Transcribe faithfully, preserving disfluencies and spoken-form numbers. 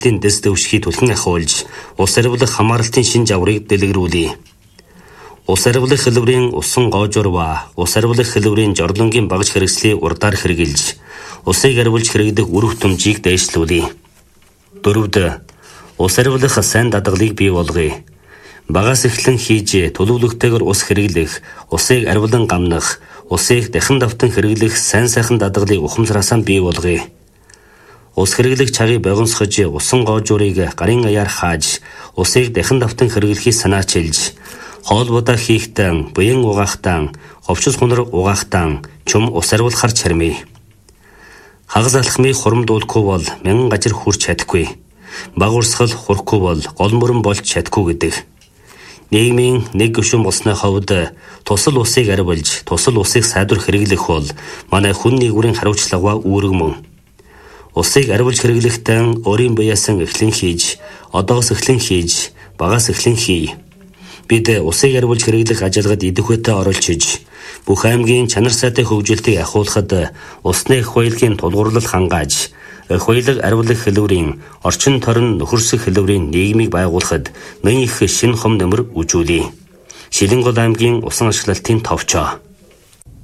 дэс дэвшхий түлхэн ахиулж, ус арвилах хамааралтын шин жаврыг дэлгэрүүлье. Ус арвилах хэлбэрийн усан гоожурва, ус арвилах хэлбэрийн жорлонгийн багж хэрэгслийг урдаар хэрэгжилж, усыг арвилж хэрэглэх үрх түмжийг дээшлүүлье. Дөрөвд, ус арвилах сайн дадгалыг бий болгоё. Багаас эхлэн хийж төлөвлөгтэйгээр ус хэрэглэх, усыг арвилан гамнах, усыг дахин давтан хэрэглэх сайн сайхан дадгалыг ухамсараасаа бий болгоё. Ус хэрэглэх чагийг богиносгож, усан гоожурыг гарын аяар хааж, усыг дахин давтан хэрэглэхийг санаачилж, хоолбодоо хийхтэн, буян угаахтан, ховчос хунар угаахтан, чум ус арвилахар чармий. Хагас алхмыг хурамдуулахгүй бол мянган гажир хүрч чадахгүй. Баг урсгал хурахгүй бол гол мөрөн болж чадахгүй гэдэг. Нийгмийн нэг гишүүн болсны хувьд тусал усыг арвилж, тусал усыг сайдвар хэрэглэх бол манай хүн нэгүрийн хариуцлагаа үүрэг мөн. Усыг арвилж хэрэглэхдээ өөрийн биеэсэн эхлэн хийж, одоогоос эхлэн хийж, багаас эхлэн хий. Бид усыг арвилж хэрэглэх ажиллагад идэвхтэй оролцож, бүх аймгийн чанар сайтай хөгжилтийг ахиулахад усны эх баялагын тулгуурлал хангааж, эх баялаг арвилах хэлбэрийн орчин торон нөхөрсөх хэлбэрийн нийгмийг байгуулахад нэн их шин хом нэмэр үжүүлье. Шилэнгол аймгийн усан ашиглалтын товчоо.